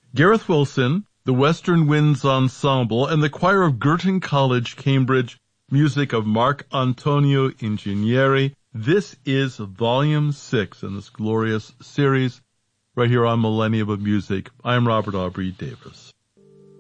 Gareth Wilson, the Western Winds Ensemble, and the choir of Girton College, Cambridge, music of Mark Antonio Ingegneri. This is Volume 6 in this glorious series right here on Millennium of Music. I am Robert Aubrey Davis.